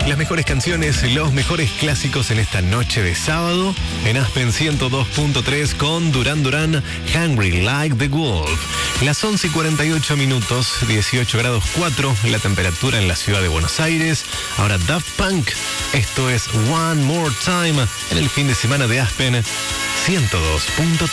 Las mejores canciones, los mejores clásicos en esta noche de sábado en Aspen 102.3 con Duran Duran, Hungry Like the Wolf. Las 11:48, 18 grados 4 la temperatura en la ciudad de Buenos Aires. Ahora Daft Punk, esto es One More Time en el fin de semana de Aspen 102.3.